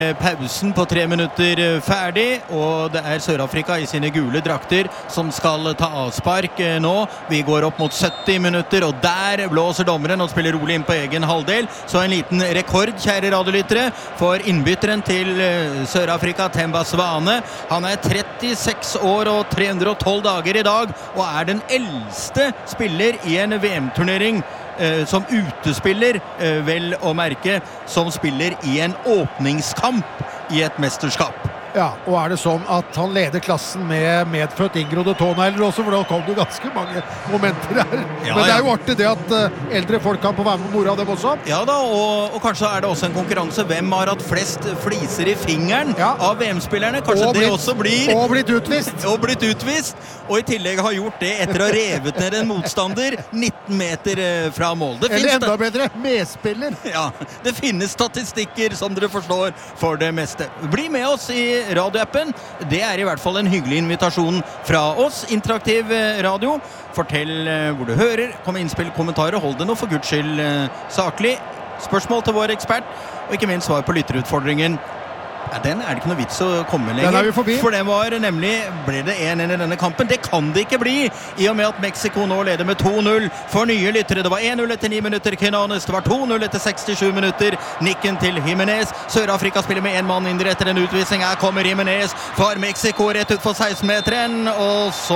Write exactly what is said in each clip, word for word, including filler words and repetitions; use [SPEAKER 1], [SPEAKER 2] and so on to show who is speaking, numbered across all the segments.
[SPEAKER 1] Pausen på tre minutter ferdig, og det er Sør-Afrika i sine gule drakter som skal ta avspark nå. Vi går opp mot sytti minutter, og der blåser dommeren og spiller rolig inn på egen halvdel. Så en liten rekord, kjære radiolyttere, for innbytteren til Sør-Afrika, Themba Zwane. Han er trettiseks år og tre hundre og tolv dager i dag, og er den eldste spiller i en V M-turnering. Eh, som utespiller, eh, vel å merke, som spiller i en åpningskamp i et mesterskap.
[SPEAKER 2] Ja, og er det sånn at han leder klassen med medfødt inngrodde tånegler også, for da kom det ganske mange momenter her.
[SPEAKER 1] Ja,
[SPEAKER 2] Men det er jo
[SPEAKER 1] ja.
[SPEAKER 2] artig det at uh, eldre folk kan få være med mora av dem også.
[SPEAKER 1] Ja da, og, og kanskje er det også en konkurranse. Hvem har hatt flest fliser i fingeren
[SPEAKER 2] ja.
[SPEAKER 1] av V M-spillerne? Kanskje
[SPEAKER 2] og
[SPEAKER 1] det
[SPEAKER 2] blitt,
[SPEAKER 1] også blir...
[SPEAKER 2] Og blitt utvist.
[SPEAKER 1] Og blitt utvist, og i tillegg har gjort det etter å ha revet ned en motstander nitten meter fra mål. Det
[SPEAKER 2] Eller
[SPEAKER 1] finnes
[SPEAKER 2] enda bedre, medspiller.
[SPEAKER 1] Ja, det finnes statistikker som dere forstår for det meste. Bli med oss i radioappen. Det er i hvert fall en hyggelig invitasjon fra oss. Interaktiv radio. Fortell hvor du hører. Kom med innspill, kommentarer. Hold det nå for Guds skyld saklig. Spørsmål til vår ekspert, og ikke minst svar på lytterutfordringen. Ja, den er det ikke noe vits å komme lenger.
[SPEAKER 2] Den er vi forbi.
[SPEAKER 1] For den var nemlig, ble det en en i denne kampen? Det kan det ikke bli, i og med at Mexico nå leder med to null for nye lyttere. Det var en null etter ni minutter, Quinones. Det var to null etter sekstisju minutter. Nikken til Jimenez. Sør-Afrika spiller med en mann mindre etter en utvisning. Her kommer Jimenez for Mexico rett ut for seksten-meteren. Og så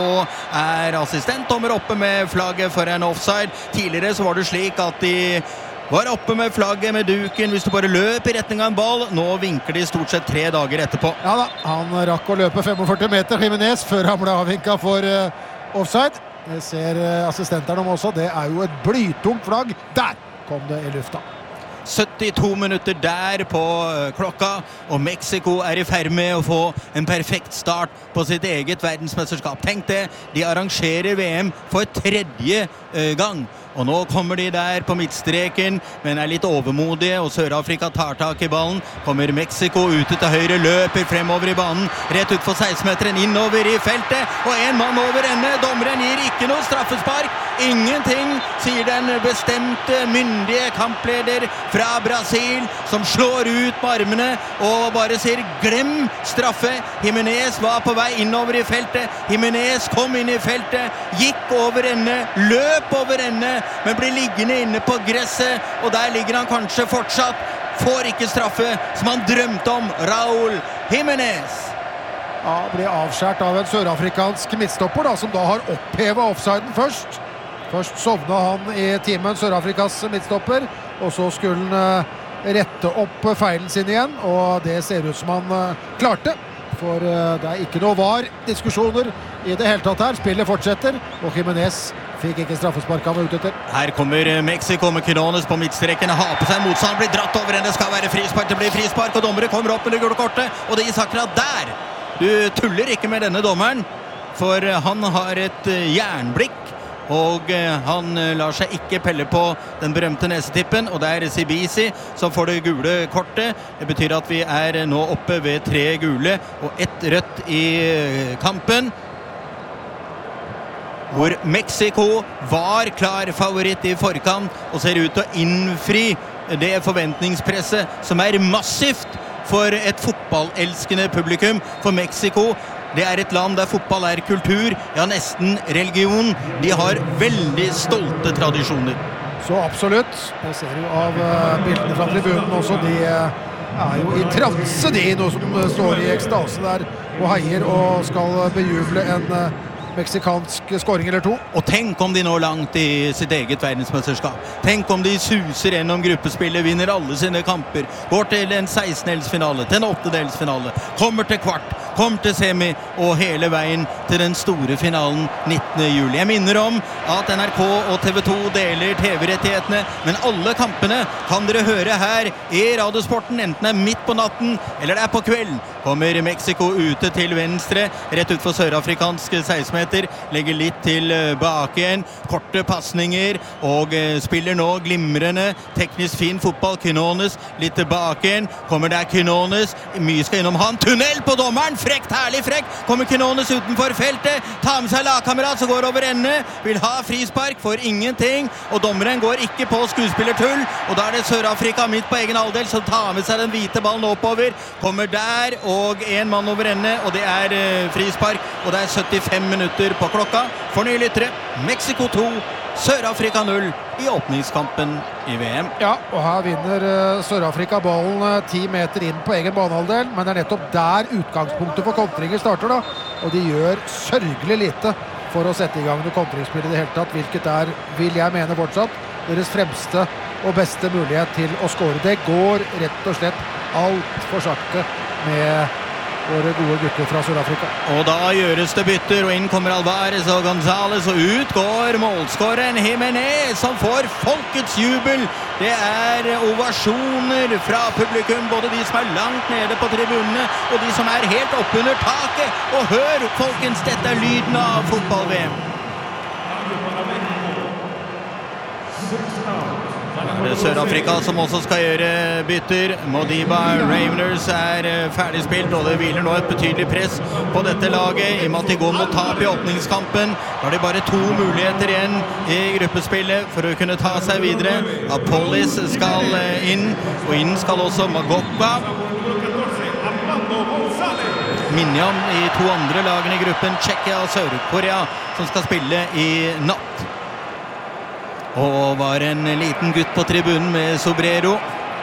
[SPEAKER 1] er assistentdommer oppe med flagget for en offside. Tidligere så var det slik at de var oppe med flagget med duken hvis du bare løp i retning av en ball. Nå vinker de stort sett tre dager etterpå.
[SPEAKER 2] Ja da, han rakk å løpe førtifem meter, Jimenez, før han ble avvinket for uh, offside. Det ser uh, assistenterne om også. Det er jo et blytungt flagg. Der kom det i lufta.
[SPEAKER 1] syttito minutter der på klokka, og Mexico er i ferd med å få en perfekt start på sitt eget verdensmesterskap. Tenk det, de arrangerer V M for tredje uh, gang. Og nå kommer de der på midtstreken, men er litt overmodige, og Sør-Afrika tar tak i ballen. Kommer Mexico ute til høyre, løper fremover i banen, rett ut for seksten-meteren, innover i feltet, og en mann over ende. Dommeren gir ikke noe straffespark. Ingenting, sier den bestemte, myndige kampleder fra Brasil, som slår ut med armene og bare sier glem straffe. Jimenez var på vei innover i feltet. Jimenez kom inn i feltet, gikk over ende, løp over ende, men blir liggende inne på gresset, og der ligger han kanskje fortsatt. Får ikke straffe, som han drømte om. Raúl Jimenez.
[SPEAKER 2] Ja, ble avskjært av en sørafrikansk midtstopper da, som da har opphevet offsiden først. Først sovna han i timen, Sør-Afrikas midtstopper, og så skulle han uh, rette opp feilen sin igjen, og det ser ut som han uh, klarte. For uh, det er ikke noe var-diskusjoner i det hele tatt her. Spillet fortsetter, og Jimenez fikk ikke straffespark han var ute etter.
[SPEAKER 1] Her kommer Mexico med Quinones på midtstreken, har på seg motstand, blir dratt over henne, det skal være frispark, det blir frispark, og dommere kommer opp med det gule kortet, og det gis akkurat der. Du tuller ikke med denne dommeren, for han har et jernblikk, og han lar seg ikke pelle på den berømte nesetippen, og det er Sibisi som får det gule kortet. Det betyr at vi er nå oppe ved tre gule og ett rødt i kampen, hvor Mexico var klar favoritt i forkant og ser ut til å innfri det forventningspresset som er massivt for et fotballelskende publikum. For Mexico, det er et land der fotball er kultur, ja nesten religion. De har veldig stolte tradisjoner.
[SPEAKER 2] Så absolutt. Jeg ser jo av uh, bildene fra tribunen også, de uh, er jo i transe, de, noe som uh, står i ekstase der og heier og skal bejuble en uh, meksikansk skåring eller to.
[SPEAKER 1] Og tenk om de når langt i sitt eget verdensmesterskap. Tenk om de suser gjennom gruppespillet, vinner alle sine kamper, går til en sekstendelsfinale, til en åttendelsfinale, kommer til kvart, kommer til semi, og hele veien til den store finalen nittende juli. Jeg minner om at N R K og T V to deler T V-rettighetene, men alle kampene kan dere høre her i Radiosporten, enten det er midt på natten, eller det er på kvelden. kommer Mexico ute til venstre, rett ut for sørafrikansk seksten meter, legger litt til bak igjen, korte passninger, og spiller nå glimrende, teknisk fin fotball, Quinones, litt tilbake igjen, kommer der Quinones, mye skal innom han, tunnel på dommeren, frekt, herlig frekt, kommer Quinones utenfor feltet, tar med seg lagkamerat som går over ende, vil ha frispark, får ingenting, og dommeren går ikke på skuespillertull, og da er det Sør-Afrika midt på egen halvdel som tar med seg den hvite ballen oppover, kommer der, og en mann over ende, og det er uh, frispark, og det er syttifem minutter på klokka. For nye lyttere, Mexico to, Sør-Afrika null i åpningskampen i V M.
[SPEAKER 2] Ja, og her vinner uh, Sør-Afrika ballen uh, ti meter inn på egen banehalvdel, men det er nettopp der utgangspunktet for kontringer starter da, og de gjør sørgelig lite for å sette i gang det kontringsspill i det hele tatt, hvilket er, vil jeg mene fortsatt, deres fremste og beste mulighet til å score. Det går rett og slett alt for sakte med våre gode gutter fra Sør-Afrika.
[SPEAKER 1] Og da gjøres det bytter, og inn kommer Alvarez og Gonzales, og ut går målskåreren Jimenez, som får folkets jubel. Det er ovasjoner fra publikum, både de som er langt nede på tribunene, og de som er helt oppunder taket. Og hør, folkens, dette er lyden av fotball-V M. Det er Sør-Afrika som også skal gjøre bytter. Modiba Raveners er ferdig spilt, og det hviler nå et betydelig press på dette laget, i og med at de går mot tap i åpningskampen. Da har de bare to muligheter igjen i gruppespillet for å kunne ta seg videre. Apollis skal inn, og inn skal også Magokba. Minjam i to andre lagene i gruppen, Tsjekkia og Sør-Korea, som skal spille i natt. Og var en liten gutt på tribunen med Sobrero.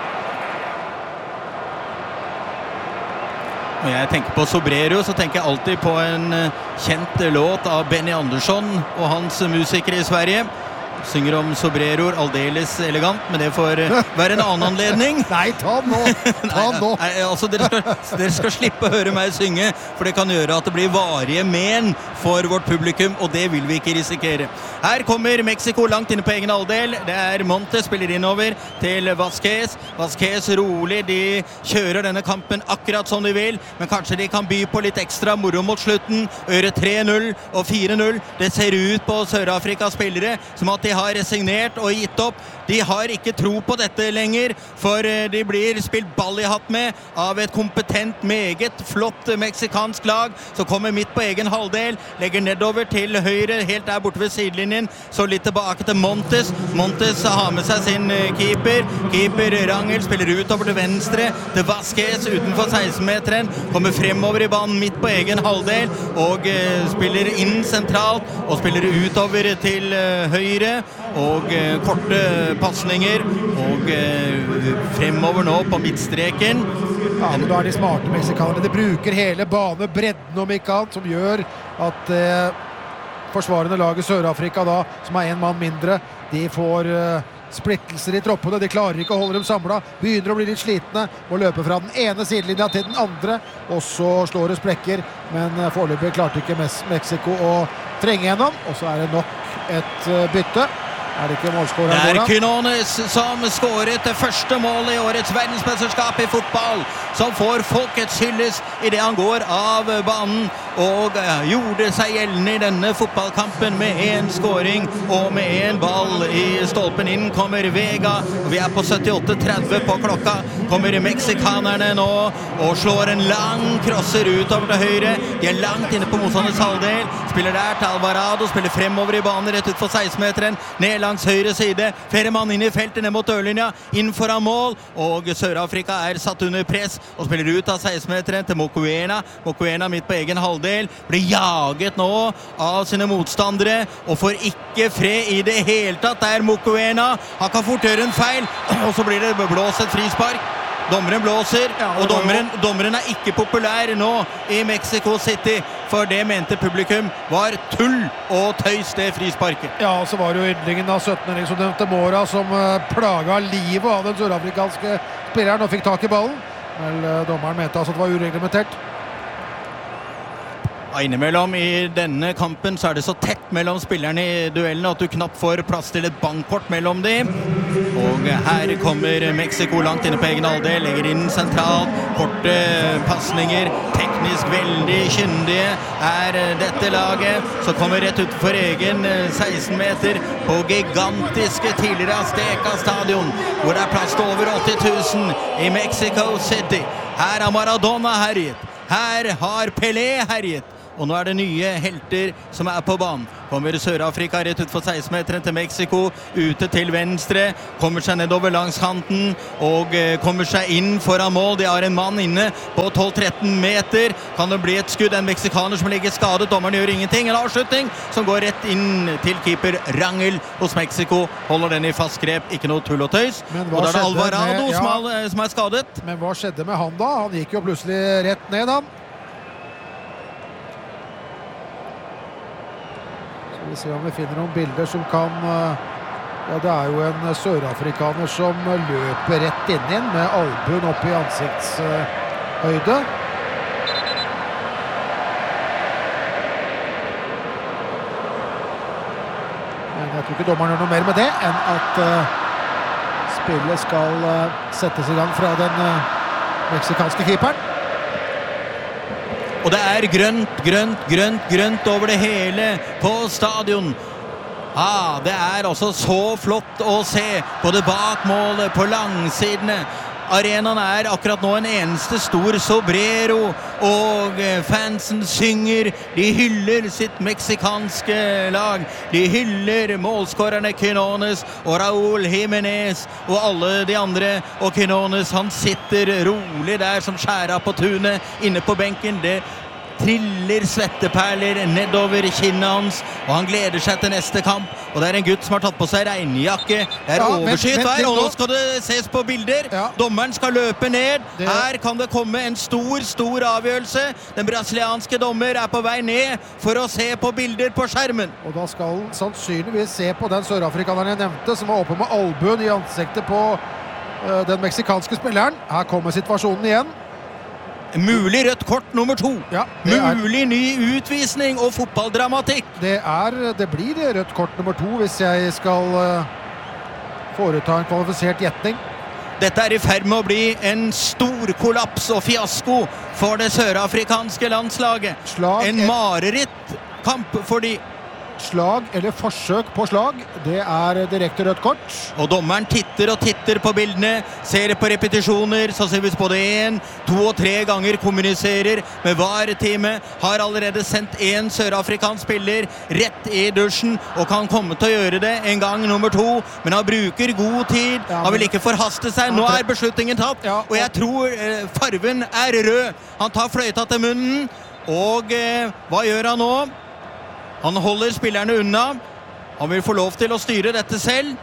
[SPEAKER 1] Når jeg tenker på Sobrero, så tenker jeg alltid på en kjent låt av Benny Andersson og hans musikere i Sverige. Synger om Sobreroer, aldeles elegant, men det får være en annen anledning.
[SPEAKER 2] Nei, ta den nå! Ta den nå!
[SPEAKER 1] Nei, altså, dere skal, dere skal slippe å høre meg synge, for det kan gjøre at det blir varige men for vårt publikum, og det vil vi ikke risikere. Her kommer Mexico langt inne på egen halvdel. Det er Montes spiller innover til Vasquez. Vasquez rolig, de kjører denne kampen akkurat som de vil, men kanskje de kan by på litt ekstra moro mot slutten. Øre tre null og fire null. Det ser ut på Sør-Afrikas spillere som at de har resignert og gitt opp. De har ikke tro på dette lenger, for de blir spilt ball i hatt med av et kompetent, meget flott meksikansk lag, som kommer midt på egen halvdel, legger nedover til høyre, helt der borte ved sidelinjen, så litt tilbake til Montes. Montes har med seg sin keeper. Keeper Rangel spiller utover til venstre, til Vasquez utenfor seksten-meteren, kommer fremover i banen midt på egen halvdel, og uh, spiller inn sentralt, og spiller utover til uh, høyre, og uh, korte passninger, og uh, fremover nå på midtstreken.
[SPEAKER 2] Ja, men da er de smarte meksikanere. De bruker hele bane, bredden om ikke annet, som gjør at uh, forsvarende laget Sør-Afrika da, som er en mann mindre, de får uh, splittelser i troppene, de klarer ikke å holde dem samlet, begynner å bli litt slitne, og løper fra den ene sidelinja til den andre, og så slår det sprekker, men uh, foreløpig klarte ikke Mexico å trenge gjennom, og så er det nok et uh, bytte. Er det ikke målskårer?
[SPEAKER 1] Det er Quinones som skåret det første målet i årets verdensmesterskap i fotball, som får folkets hyllest i det han går av banen, og gjorde seg gjeldende i denne fotballkampen med en skåring og med en ball i stolpen. Inn kommer Vega, og vi er på syttiåtte tretti på klokka. Kommer meksikanerne nå og slår en lang crosser utover til høyre. De er langt inne på motstanders halvdel, spiller der til Alvarado, spiller fremover i banen rett ut for seksten-meteren, ned langs høyre side, flere mann inn i feltet ned mot dørlinja, inn foran mål, og Sør-Afrika er satt under press og spiller ut av seksten-meteren til Mokoena. Mokoena midt på egen halvdel, blir jaget nå av sine motstandere og får ikke fred i det hele tatt. Der Mokoena, han kan fort gjøre en feil, og så blir det blåst et frispark. Dommeren blåser, og dommeren, dommeren er ikke populær nå i Mexico City, for det mente publikum var tull og tøys det frisparket.
[SPEAKER 2] Ja, så var det jo yndlingen av sytten-åringen som dømte Mora, som plaget livet av den sørafrikanske spilleren og fikk tak i ballen. Vel, dommeren mente altså at det var ureglementert.
[SPEAKER 1] Ja, innimellom i denne kampen så er det så tett mellom spillerne i duellene at du knapt får plass til et bankkort mellom dem. Og her kommer Mexico langt inne på egen halvdel, legger inn sentralt, korte passninger, teknisk veldig kyndige er dette laget. Så kommer rett utenfor egen seksten meter på gigantiske tidligere Azteca stadion, hvor det er plass til over åtti tusen i Mexico City. Her har Maradona herjet, her har Pelé herjet. Og nå er det nye helter som er på banen. Kommer Sør-Afrika rett ut for seksten meteren til Mexico, ute til venstre, kommer seg nedover langs kanten og kommer seg inn foran mål. De har en mann inne på tolv tretten meter. Kan det bli et skudd? En meksikaner som ligger skadet. Dommeren gjør ingenting. En avslutning som går rett inn til keeper Rangel hos Mexico. Holder den i fast grep. Ikke noe tull og tøys. Og da er det Alvarado med, ja, som, er, som er skadet.
[SPEAKER 2] Men hva skjedde med han da? Han gikk jo plutselig rett ned, han. Vi ser om vi finner noen bilder som kan... Ja, det er jo en sørafrikaner som løper rett inn inn med albuen opp i ansiktshøyde. Men jeg tror ikke dommeren gjør noe mer med det enn at uh, spillet skal uh, settes i gang fra den uh, meksikanske keeperen.
[SPEAKER 1] Og det er grønt, grønt, grønt, grønt over det hele på stadion. Ah, det er også så flott å se, både bak målet, på langsidene. Arenaen er akkurat nå en eneste stor sombrero, og fansen synger, de hyller sitt meksikanske lag, de hyller målskårerne Quinones og Raúl Jiménez og alle de andre, og Quinones han sitter rolig der som skjæra på tunet inne på benken. Det triller svetteperler nedover kinnet hans, og han gleder seg til neste kamp. Og det er en gutt som har tatt på seg regnjakke. Det er ja, overskyet vær, og nå skal det ses på bilder. Ja. Dommeren skal løpe ned. Det... Her kan det komme en stor, stor avgjørelse. Den brasilianske dommer er på vei ned for å se på bilder på skjermen.
[SPEAKER 2] Og da skal han sannsynligvis se på den sørafrikaneren jeg nevnte, som var oppe med albuen i ansiktet på uh, den meksikanske spilleren. Her kommer situasjonen igjen.
[SPEAKER 1] Mulig rødt kort nummer to.
[SPEAKER 2] Ja,
[SPEAKER 1] Mulig er... ny utvisning og fotballdramatikk.
[SPEAKER 2] Det, er, det blir rødt kort nummer to hvis jeg skal uh, foreta en kvalifisert gjetning.
[SPEAKER 1] Dette er i ferd med å bli en stor kollaps og fiasko for det sørafrikanske landslaget. Slag en mareritt kamp for de.
[SPEAKER 2] Slag eller forsøk på slag, det er direkte rødt kort.
[SPEAKER 1] Og dommeren titter og titter på bildene, ser på repetisjoner, så ser vi både en, to og tre ganger kommuniserer med V A R-teamet, har allerede sendt en sørafrikansk spiller rett i dusjen, og kan komme til å gjøre det en gang nummer to, men han bruker god tid, ja, men... han vil ikke forhaste seg, nå er beslutningen tatt, ja, og... og jeg tror eh, farven er rød. Han tar fløyta til munnen, og eh, hva gjør han nå? Han holder spillerne unna. Han vil få lov til å styre dette selv.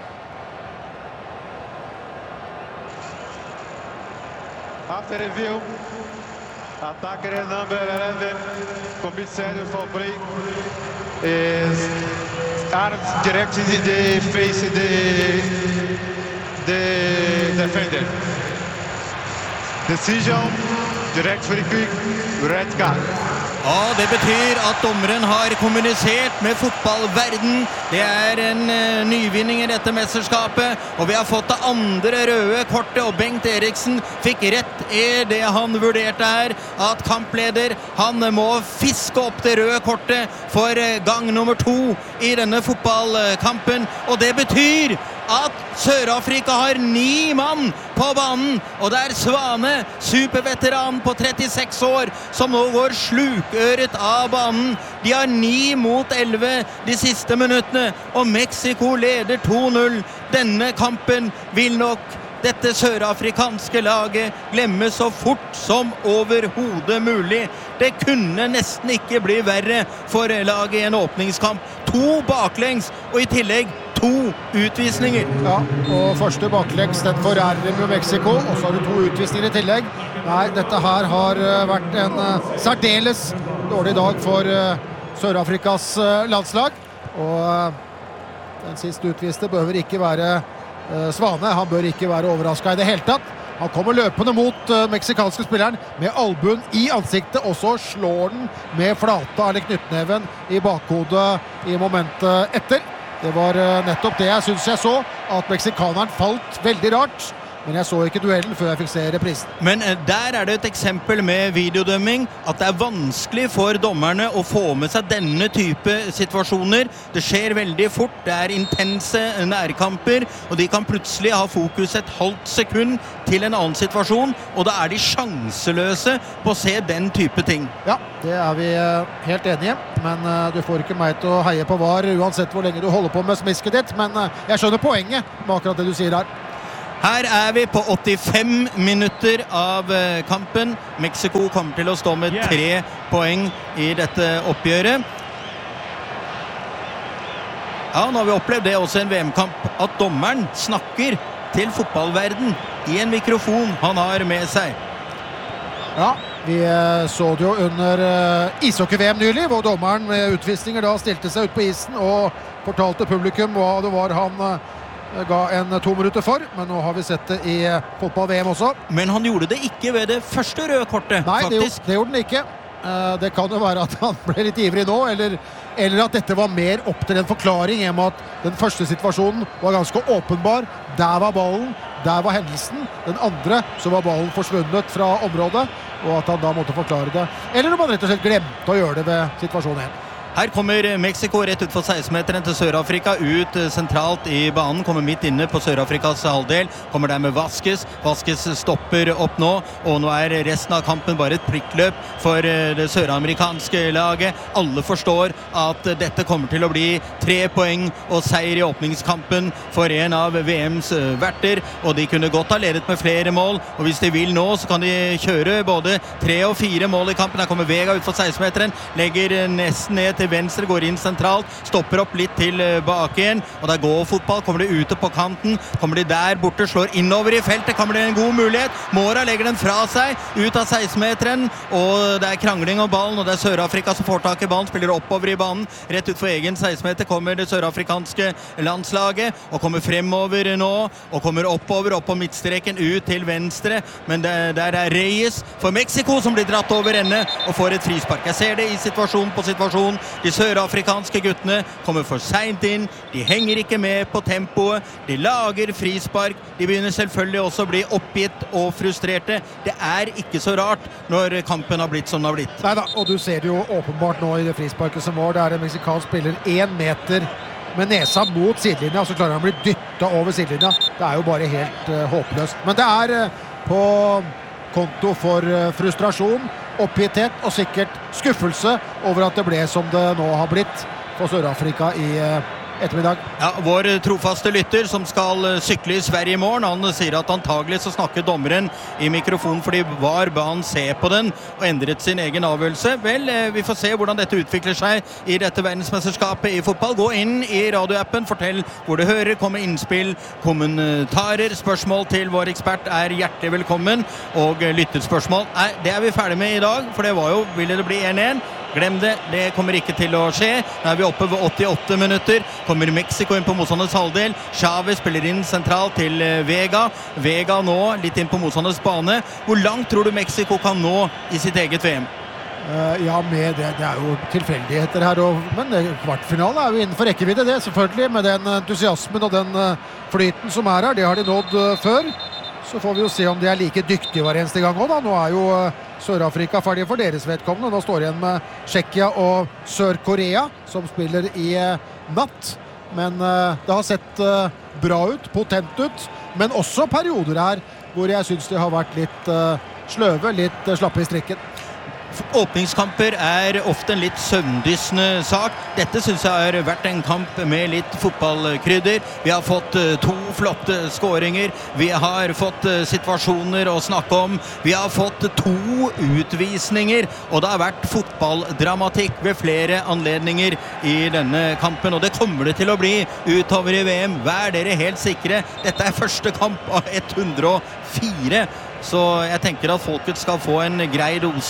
[SPEAKER 3] After review, attacker number eleven, Comissário Fabri, is arms directed in the face of the, the defender. Decision, direct free kick, red card.
[SPEAKER 1] Ja, det betyr at dommeren har kommunisert med fotballverden. Det er en uh, nyvinning i dette mesterskapet, og vi har fått det andre røde kortet, og Bengt Eriksen fikk rett i det han vurderte her, at kampleder, han må fiske opp det røde kortet for uh, gang nummer to i denne fotballkampen, og det betyr at Sør-Afrika har ni mann på banen, og det er Svane, superveteran på trettiseks år, som nå går slukøret av banen. De har ni mot elleve de siste minuttene, og Mexico leder to null. Denne kampen vil nok dette sørafrikanske laget glemme så fort som overhodet mulig. Det kunne nesten ikke bli verre for laget i en åpningskamp. To baklengs, og i tillegg to utvisninger.
[SPEAKER 2] Ja, og første baklengs, den forærrer med Mexico, og så har du to utvisninger i tillegg. Nei, dette her har vært en uh, særdeles dårlig dag for uh, Sør-Afrikas uh, landslag. Og uh, den siste utviste behøver ikke være uh, Svane. Han bør ikke være overrasket i det hele tatt. Han kommer løpende mot uh, meksikanske spilleren med albuen i ansiktet, og så slår den med flata eller knyttneven i bakhodet i momentet etter. Det var uh, nettopp det jeg synes jeg så, at meksikaneren falt veldig rart. Men jeg så ikke duellen før jeg fikk se reprisen.
[SPEAKER 1] Men der er det et eksempel med videodømming, at det er vanskelig for dommerne å få med seg denne type situasjoner. Det skjer veldig fort, det er intense nærkamper, og de kan plutselig ha fokus et halvt sekund til en annen situasjon, og da er de sjanseløse på å se den type ting.
[SPEAKER 2] Ja, det er vi helt enige, men du får ikke meg til å heie på V A R uansett hvor lenge du holder på med smisket ditt, men jeg skjønner poenget med akkurat det du sier her.
[SPEAKER 1] Her er vi på åttifem minutter av kampen. Mexico kommer til å stå med tre poeng i dette oppgjøret. Ja, nå har vi opplevd det også i en V M-kamp, at dommeren snakker til fotballverden i en mikrofon han har med seg.
[SPEAKER 2] Ja, vi så det jo under ishockey-V M nylig, hvor dommeren med utvisninger da stilte seg ut på isen og fortalte publikum hva det var han ga en to minutter for, men nå har vi sett det i fotball-V M også.
[SPEAKER 1] Men han gjorde det ikke ved det første røde kortet,
[SPEAKER 2] Nei,
[SPEAKER 1] faktisk.
[SPEAKER 2] Nei, det, det gjorde den ikke. Det kan jo være at han ble litt ivrig nå, eller, eller at dette var mer opp til en forklaring, i og med at den første situasjonen var ganske åpenbar. Der var ballen, der var hendelsen. Den andre, så var ballen forsvunnet fra området, og at han da måtte forklare det. Eller om han rett og slett glemte å gjøre det ved situasjon én.
[SPEAKER 1] Her kommer Mexico rett ut for seksten-meteren til Sør-Afrika, ut sentralt i banen, kommer midt inne på Sør-Afrikas halvdel, kommer der med Vasquez. Vasquez stopper opp nå, og nå er resten av kampen bare et prikkløp for det søramerikanske laget. Alle forstår at dette kommer til å bli tre poeng og seier i åpningskampen for en av V M's verter, og de kunne godt ha ledet med flere mål, og hvis de vil nå, så kan de kjøre både tre og fire mål i kampen. Her kommer Vega ut for seksten-meteren, legger nesten ned til venstre, går inn sentralt, stopper opp litt til bak igjen, og der går fotball, kommer de ute på kanten, kommer de der borte, slår innover i feltet, kommer det en god mulighet, Mora legger den fra seg, ut av seksten-meteren, og det er krangling om ballen, og det er Sør-Afrika som får tak i ballen, spiller oppover i banen, rett ut for egen seksten-meter kommer det sørafrikanske landslaget, og kommer fremover nå, og kommer oppover, opp på midtstreken, ut til venstre, men det, der er Reyes for Mexico som blir dratt over ende, og får et frispark. Jeg ser det i situasjon på situasjon. De sørafrikanske guttene kommer for sent inn, de henger ikke med på tempoet, de lager frispark, de begynner selvfølgelig også å bli oppgitt og frustrerte. Det er ikke så rart når kampen har blitt som den har blitt.
[SPEAKER 2] Neida, og du ser det jo åpenbart nå i det frisparket som var, det er en meksikansk spiller en meter med nesa mot sidelinja, så klarer han å bli dyttet over sidelinja. Det er jo bare helt uh, håpløst. Men det er uh, på konto for uh, frustrasjon, oppgitthet og sikkert skuffelse over at det ble som det nå har blitt for Sør-Afrika i uh, ettermiddag.
[SPEAKER 1] Ja, vår trofaste lytter som skal sykle i Sverige i morgen, han sier at antagelig så snakker dommeren i mikrofonen fordi V A R ba han se på den og endret sin egen avgjørelse. Vel, vi får se hvordan dette utvikler seg i dette verdensmesterskapet i fotball. Gå inn i radioappen, fortell hvor du hører, komme innspill, kommentarer, spørsmål til vår ekspert er hjertelig velkommen, og lyttespørsmål. Nei, det er vi ferdig med i dag, for det var jo, ville det bli en en? Glem det, det kommer ikke til å skje. Nå er vi oppe ved åttiåtte minutter. Kommer Mexico inn på motstanders halvdel. Chavez spiller inn sentralt til Vega. Vega nå litt inn på motstanders bane. Hvor langt tror du Mexico kan nå i sitt eget V M?
[SPEAKER 2] Uh, ja, med det, det er jo tilfeldigheter her, og, men kvartfinalen er jo innenfor rekkevidde, det selvfølgelig, med den entusiasmen og den uh, flyten som er her. Det har de nådd uh, før. Så får vi jo se om de er like dyktige hver eneste gang også da. Nå er jo uh, Sør-Afrika ferdig for deres vedkommende. Nå står det igjen med Tsjekkia og Sør-Korea, som spiller i uh, natt. Men uh, det har sett uh, bra ut, potent ut, men også perioder her hvor jeg synes de har vært litt uh, sløve, litt uh, slappe i strikken.
[SPEAKER 1] Åpningskamper er ofte en litt søvndyssende sak. Dette synes jeg har vært en kamp med litt fotballkrydder. Vi har fått to flotte skåringer. Vi har fått situasjoner å snakke om. Vi har fått to utvisninger, og det har vært fotballdramatikk ved flere anledninger i denne kampen, og det kommer det til å bli utover i V M. Vær dere helt sikre. Dette er første kamp av hundre og fire, så jeg tenker at folket skal få en grei dose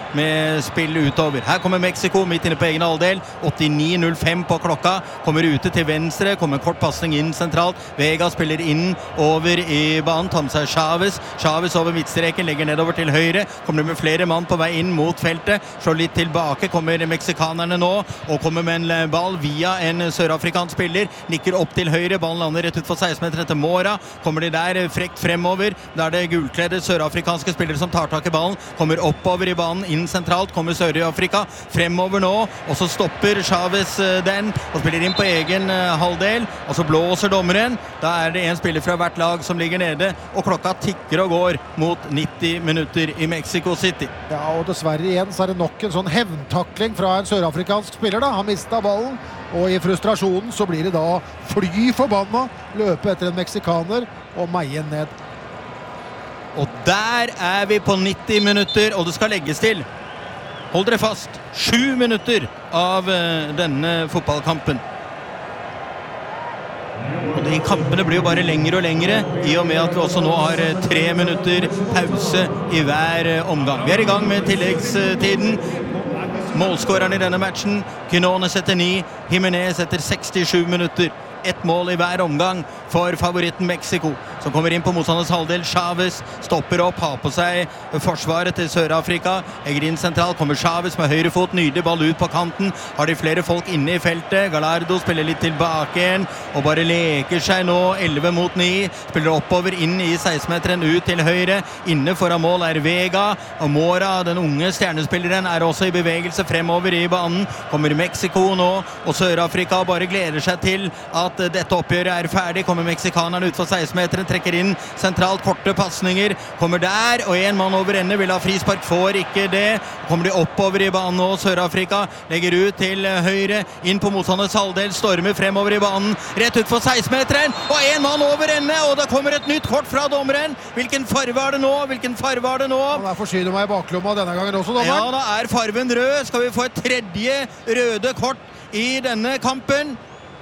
[SPEAKER 1] med spill utover. Her kommer Mexico midt inne på egen halvdel. åttini null fem på klokka. Kommer ute til venstre. Kommer en kort passning inn sentralt. Vega spiller inn over i banen. Tar med seg Chavez. Chavez over midtstreken. Legger nedover til høyre. Kommer med flere mann på vei inn mot feltet. Slår litt tilbake. Kommer meksikanerne nå. Og kommer med en ball via en sørafrikansk spiller. Nikker opp til høyre. Ballen lander rett ut for seksten meter etter Mora. Kommer de der frekt fremover. Da er det gulkledde sørafrikanske spillere som tar tak i ballen. Kommer oppover i banen. Inn sentralt. Kommer Sør-Afrika. Fremover nå. Og så stopper Chavez den. Og spiller inn på egen halvdel. Og så blåser dommeren. Da er det en spiller fra hvert lag som ligger nede. Og klokka tikker og går mot nitti minutter i Mexico City.
[SPEAKER 2] Ja, og dessverre igjen så er det nok en sånn hevntakling fra en sørafrikansk spiller da. Han mistet ballen. Og i frustrasjonen så blir det da fly forbanna, løpe etter en meksikaner og meie ned.
[SPEAKER 1] Og der er vi på nitti minutter, og det skal legges til. Hold dere fast, sju minutter av uh, denne fotballkampen. Og de kampene blir jo bare lengre og lengre, i og med at vi også nå har tre minutter pause i hver omgang. Vi er i gang med tilleggstiden. Målskåreren i denne matchen, Quinones etter ni, Jimenez etter sekstisju minutter. Ett mål i hver omgang for favoritten Mexico, som kommer inn på motstanders halvdel. Chavez stopper opp, har på seg forsvaret til Sør-Afrika. Egger inn sentralt, kommer Chavez med høyre fot, nydelig ball ut på kanten. Har de flere folk inne i feltet. Gallardo spiller litt tilbake igjen, og bare leker seg nå, elleve mot ni. Spiller oppover inn i seksten-meteren, ut til høyre. Inne foran mål er Vega, og Mora, den unge stjernespilleren, er også i bevegelse fremover i banen. Kommer Mexico nå, og Sør-Afrika bare gleder seg til at at dette oppgjøret er ferdig. Kommer meksikanerne ut for seksten-meteren, trekker inn sentralt, korte passninger, kommer der, og en mann over ende vil ha frispark, får ikke det. Kommer de oppover i banen nå, Sør-Afrika legger ut til høyre, inn på motstanders halvdel, stormer fremover i banen, rett ut for seksten-meteren, og en mann over ende, og det kommer et nytt kort fra dommeren. Hvilken farve er det nå? Hvilken farve er det nå?
[SPEAKER 2] Han er forsynet meg i baklomma denne gangen også, dommeren.
[SPEAKER 1] Ja, da er farven rød. Skal vi få et tredje røde kort i denne kampen?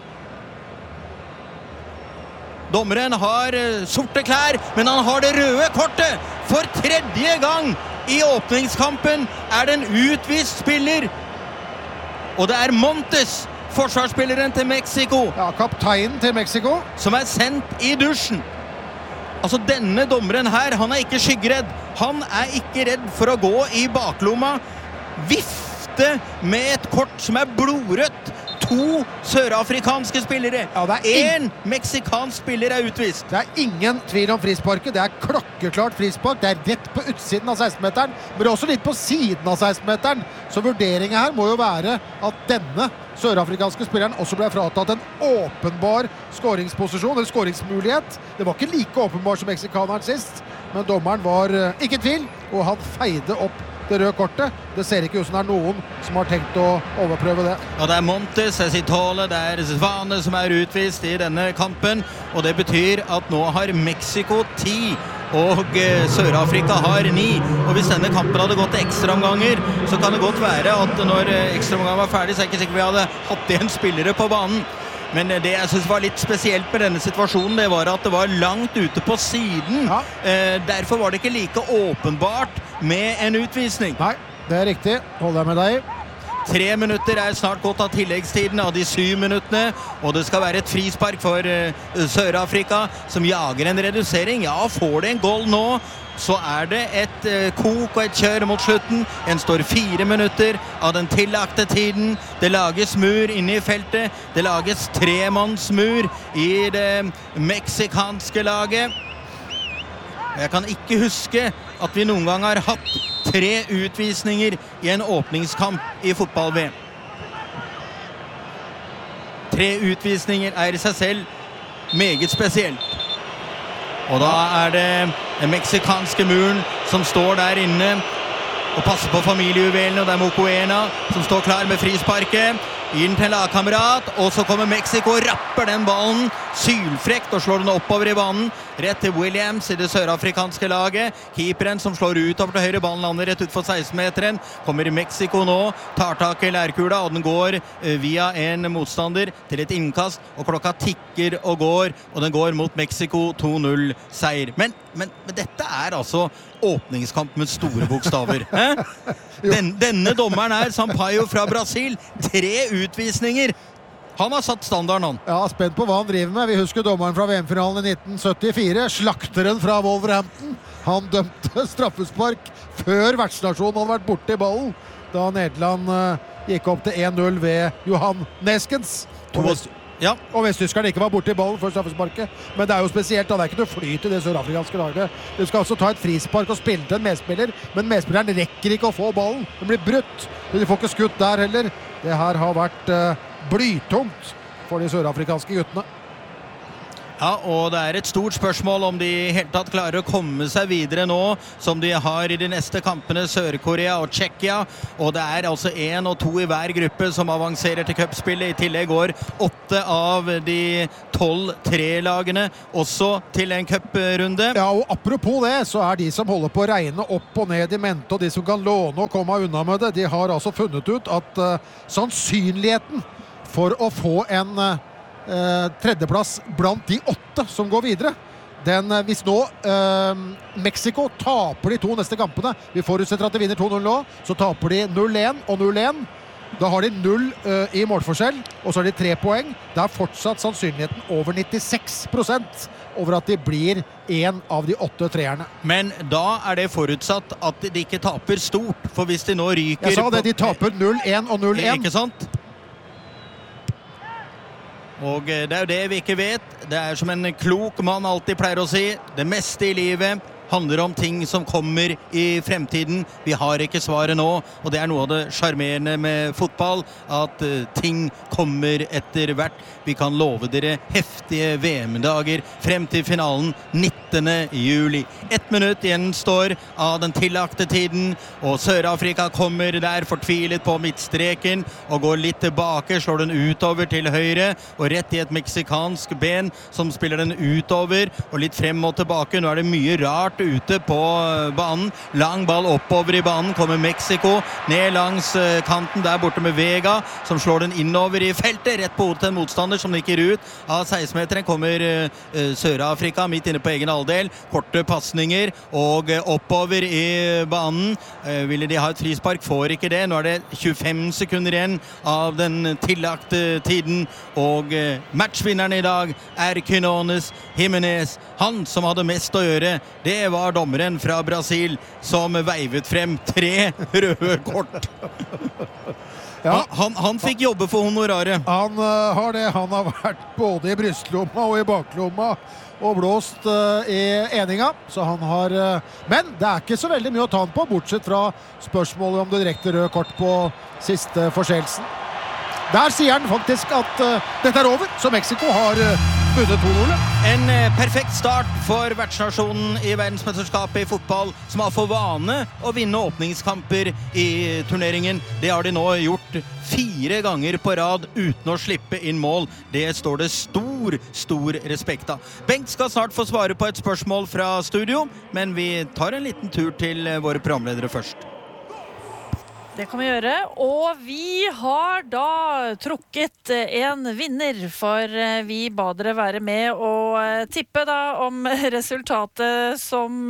[SPEAKER 1] Dommeren har sorte klær, men han har det røde kortet. For tredje gang i åpningskampen er det en utvist spiller. Og det er Montes, forsvarsspilleren til Mexico.
[SPEAKER 2] Ja, kapteinen til Mexico.
[SPEAKER 1] Som er sendt i dusjen. Altså denne dommeren her, han er ikke skyggeredd. Han er ikke redd for å gå i baklomma. Vifte med et kort som er blodrødt. To sørafrikanske spillere.
[SPEAKER 2] Ja, det er
[SPEAKER 1] en meksikansk spiller er utvist.
[SPEAKER 2] Det er ingen tvil om frisparket. Det er klokkeklart frispark. Det er rett på utsiden av seksten-meteren, men også litt på siden av seksten-meteren. Så vurderingen her må jo være at denne sørafrikanske spilleren også ble fratatt en åpenbar skåringsposisjon, eller skåringsmulighet. Det var ikke like åpenbar som meksikaneren sist, men dommeren var ikke i tvil, og han feide opp det røde kortet. Det ser ikke ut som det er noen som har tenkt å overprøve det.
[SPEAKER 1] Og det er Montes, Esitole, det er Svane som er utvist i denne kampen, og det betyr at nå har Mexico ti, og eh, Sør-Afrika har ni. Og hvis denne kampen hadde gått til ekstraomganger, så kan det godt være at når eh, ekstraomgangen var ferdig, så er det ikke sikkert vi hadde hatt igjen spillere på banen. Men det jeg synes var litt spesielt med denne situasjonen, det var at det var langt ute på siden.
[SPEAKER 2] Ja.
[SPEAKER 1] Eh, derfor var det ikke like åpenbart med en utvisning.
[SPEAKER 2] Nei, det er riktig. Holder jeg med deg.
[SPEAKER 1] Tre minutter er snart gått av tilleggstiden av de syv minuttene, og det skal være et frispark for uh, Sør-Afrika, som jager en redusering. Ja, får det en goal nå, så er det et uh, kok og et kjør mot slutten. En står fire minutter av den tillagte tiden. Det lages mur inne i feltet. Det lages tremannsmur i det meksikanske laget. Jeg kan ikke huske at vi noen gang har hatt tre utvisninger i en åpningskamp i fotball-V M. Tre utvisninger er i seg selv meget spesielt. Og da er det den meksikanske muren som står der inne og passer på familiejuvelene, og det er Mokoena som står klar med frisparket. Inn til lagkamerat, og så kommer Mexico og rapper den ballen sylfrekt og slår den oppover i banen. Rett til Williams i det sørafrikanske laget. Keeperen som slår utover til høyre, ballen lander rett ut for seksten-meteren. Kommer i Mexico nå, tar tak i lærkula, og den går via en motstander til et innkast, og klokka tikker og går, og den går mot Mexico to null seier. Men, men, men dette er altså åpningskamp med store bokstaver. Den, denne dommeren er Sampaio fra Brasil. Tre utvisninger. Han har satt standarden, han.
[SPEAKER 2] Ja, spent på hva han driver med. Vi husker dommeren fra V M-finalen i nitten syttifire, slakteren fra Wolverhampton. Han dømte straffespark før vertsnasjonen hadde vært borte i ballen, da Nederland uh, gikk opp til en null ved Johan Neskens. Og, vest
[SPEAKER 1] ja.
[SPEAKER 2] og vesttyskerne ikke var borte i ballen før straffesparket. Men det er jo spesielt, da. Det er ikke noe flyt i det sørafrikanske laget. Du skal altså ta et frispark og spille til en medspiller, men medspilleren rekker ikke å få ballen. Den blir brutt. De får ikke skutt der heller. Det her har vært uh, blytungt for de sørafrikanske guttene.
[SPEAKER 1] Ja, og det er et stort spørsmål om de helt tatt klarer å komme seg videre nå, som de har i de neste kampene, Sør-Korea og Tsjekkia, og det er altså en og to i hver gruppe som avanserer til cupspillet. I tillegg går åtte av de tolv tre-lagene også til en cuprunde.
[SPEAKER 2] Ja, og apropos det, så er de som holder på å regne opp og ned i mente, og de som kan låne og komme unna med det, de har altså funnet ut at uh, sannsynligheten for å få en uh, tredjeplass blant de åtte som går videre, den, uh, hvis nå uh, Mexico taper de to neste kampene, vi forutsetter at de vinner to null nå, så taper de null én og null én, da har de null uh, i målforskjell, og så har de tre poeng. Det er fortsatt sannsynligheten over nittiseks prosent over at de blir en av de åtte treerne.
[SPEAKER 1] Men da er det forutsatt at de ikke taper stort, for hvis de nå ryker...
[SPEAKER 2] Jeg sa det, de taper null én og null én.
[SPEAKER 1] Ikke sant? Og det er jo det vi ikke vet. Det er som en klok mann alltid pleier å si, det meste i livet handler om ting som kommer i fremtiden. Vi har ikke svaret nå, og det er noe av det charmerende med fotball, at uh, ting kommer etter hvert. Vi kan love dere heftige V M-dager frem til finalen nittende juli. Ett minutt igjen står av den tillagte tiden, og Sør-Afrika kommer der fortvilet på midtstreken og går litt tilbake, slår den utover til høyre, og rett i et meksikansk ben som spiller den utover, og litt frem og tilbake. Nå er det mye rart ute på banen. Lang ball oppover i banen, kommer Mexico ned langs kanten der borte med Vega, som slår den innover i feltet, rett på hodet til en motstander som nikker ut av seksten-meteren. Kommer uh, Sør-Afrika midt inne på egen halvdel, korte passninger og uh, oppover i banen. Uh, ville de ha et frispark, får ikke det. Nå er det tjuefem sekunder igjen av den tillagte tiden, og uh, matchvinneren i dag er Quinones Jimenez. Han som hadde mest å gjøre, det var dommeren fra Brasil som veivet frem tre røde kort. Ja. Han, han, han fikk jobbe for honoraret.
[SPEAKER 2] Han uh, har det. Han har vært både i brystlomma og i baklomma og blåst uh, i eninga, så han har uh, men det er ikke så veldig mye å ta han på, bortsett fra spørsmålet om det direkte røde kort på siste forseelsen. Der sier han faktisk at uh, dette er over, så Mexico har uh, vunnet to null.
[SPEAKER 1] En uh, perfekt start for vertsnasjonen i verdensmesterskapet i fotball, som har for vane å vinne åpningskamper i turneringen. Det har de nå gjort fire ganger på rad uten å slippe inn mål. Det står det stor, stor respekt av. Bengt skal snart få svare på et spørsmål fra studio, men vi tar en liten tur til våre programledere først.
[SPEAKER 4] Det kan vi gjøre, og vi har da trukket en vinner, for vi ba dere være med og tippe da om resultatet som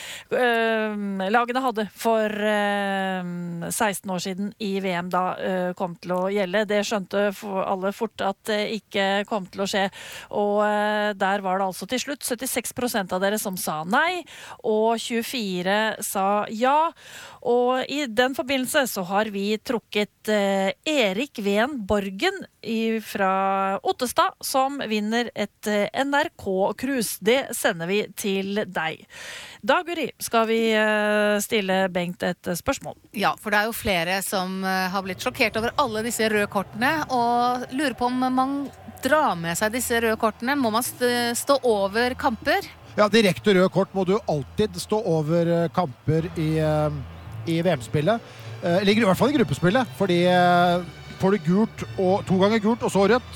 [SPEAKER 4] øh, lagene hadde for øh, seksten år siden i V M da øh, kom til å gjelde. Det skjønte alle fort at det ikke kom til å skje, og øh, der var det altså til slutt syttiseks prosent av dere som sa nei, og tjuefire sa ja, og i den forbindelse så har vi trukket eh, Erik Ven Borgen i, fra Ottestad, som vinner et eh, N R K-krus. Det sender vi til deg. Da, Guri, skal vi eh, stille Bengt et spørsmål.
[SPEAKER 5] Ja, for det er jo flere som eh, har blitt sjokkert over alle disse røde kortene, og lurer på om man drar med seg disse røde kortene. Må man st- stå over kamper?
[SPEAKER 2] Ja, direkte røde kort må du alltid stå over uh, kamper i, uh, i V M-spillet. Uh, ligger i hvert fall i gruppespillet, fordi uh, får du gult og, to ganger gult og så rødt,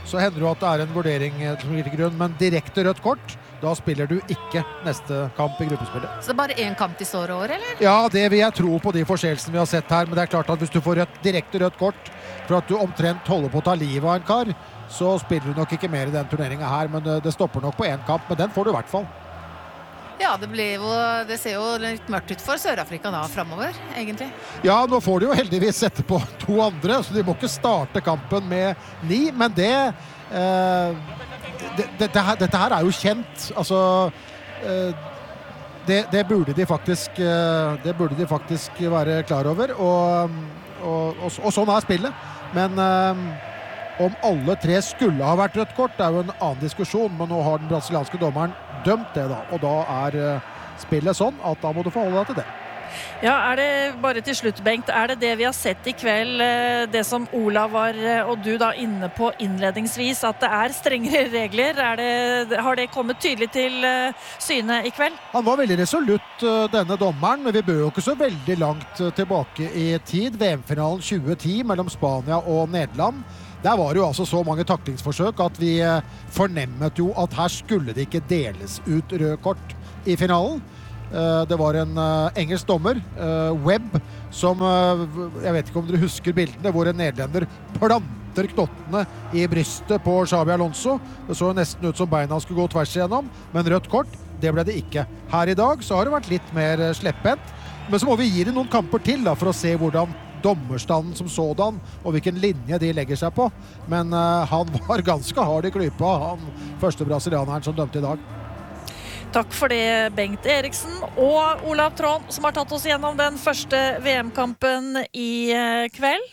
[SPEAKER 2] så hender det at det er en vurdering som ligger til grunn, men direkte rødt kort, da spiller du ikke neste kamp i gruppespillet.
[SPEAKER 5] Så det er bare én kamp de står over, eller?
[SPEAKER 2] Ja, det vil jeg tro på de forskjellelsene vi har sett her, men det er klart at hvis du får rødt, direkte rødt kort for at du omtrent holder på å ta livet av en kar, så spiller du nok ikke mer i den turneringen her, men det stopper nok på en kamp, men den får du i hvert fall.
[SPEAKER 5] Ja, det, blir jo, det ser jo litt mørkt ut for Sør-Afrika da, fremover, egentlig.
[SPEAKER 2] Ja, nå får de jo heldigvis sette på to andre, så de må ikke starte kampen med ni, men det... Eh, det, det, det her, dette her er jo kjent, altså... Eh, det, det, burde de faktisk, eh, det burde de faktisk være klar over, og, og, og, og sånn er spillet. Men... Eh, Om alle tre skulle ha vært rødt kort, det er jo en annen diskusjon, men nå har den brasilianske dommeren dømt det da, og da er spillet sånn at da må du forholde deg til det.
[SPEAKER 4] Ja, er det bare til slutt, Bengt, er det det vi har sett i kveld, det som Olav var og du da inne på innledningsvis, at det er strengere regler? Er det, har det kommet tydelig til syne i kveld?
[SPEAKER 2] Han var veldig resolutt, denne dommeren, men vi bør jo ikke så veldig langt tilbake i tid. V M-finalen tjue ti mellom Spania og Nederland. Der var det jo altså så mange taklingsforsøk at vi fornemmet jo at her skulle det ikke deles ut rød kort i finalen. Det var en engelsk dommer, Webb, som, jeg vet ikke om dere husker bildene, hvor en nederlender planter knottene i brystet på Xabi Alonso. Det så nesten ut som beina skulle gå tvers igjennom, men rødt kort, det ble det ikke. Her i dag så har det vært litt mer sleppent, men så må vi gi det noen kamper til da, for å se hvordan dommerstanden som sådan, og hvilken linje de legger seg på. Men uh, han var ganske hard i klypa, han første brasilianeren som dømte i dag.
[SPEAKER 4] Takk for det, Bengt Eriksen og Olav Trond, som har tatt oss gjennom den første V M-kampen i kveld.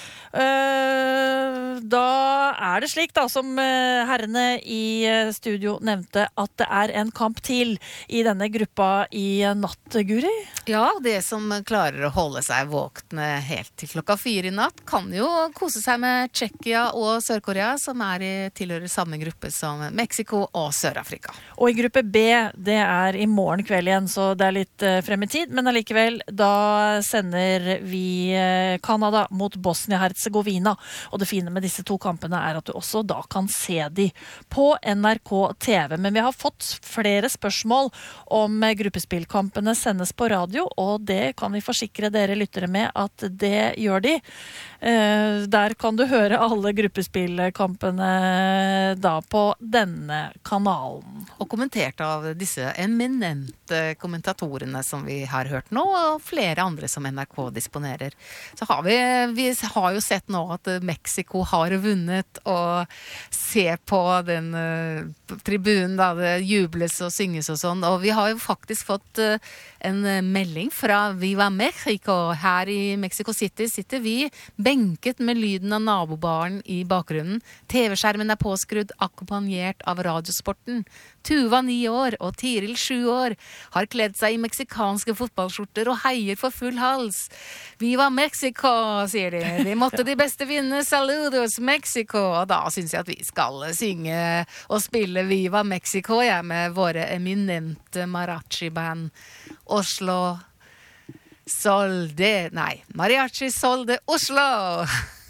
[SPEAKER 4] Da er det slik da, som herrene i studio nevnte, at det er en kamp til i denne gruppa i natt, Guri?
[SPEAKER 5] Ja, det som klarer å holde seg våkne helt til klokka fire i natt, kan jo kose seg med Tsjekkia og Sør-Korea, som er i, tilhører samme gruppe som Mexico og Sør-Afrika.
[SPEAKER 4] Og i gruppe B, det er i morgen kveld igjen, så det er litt frem i tid, men allikevel, da sender vi Kanada mot Bosnia-Herzegovina, og det fine med disse to kampene er at du også da kan se de på N R K T V. Men vi har fått flere spørsmål om gruppespillkampene sendes på radio, og det kan vi forsikre dere lyttere med at det gjør de. Der kan du høre alle gruppespillkampene da på denne kanalen.
[SPEAKER 5] Og kommentert av disse eminente kommentatorene som vi har hørt nå, og flere andre som N R K disponerer. Så har vi, vi har jo sett nå at Mexico har vunnet, og se på den uh, tribunen da det jubles og synges og sånn, og vi har jo faktisk fått uh, en melding fra Viva Mexico. Her i Mexico City sitter vi benket med lyden av nabobaren i bakgrunnen. T V-skjermen er påskrudd, akkompagnert av radiosporten. Tuva ni år og Tiril sju år har kledd seg i meksikanske fotballskjorter og heier for full hals. Viva Mexico, sier de. De måtte de beste vinne. Saludos Mexico. Og da synes jeg at vi skal synge og spille Viva Mexico, ja, med våre eminente mariachi-band. Oslo Sol de... Nei, Mariachi Sol de Oslo!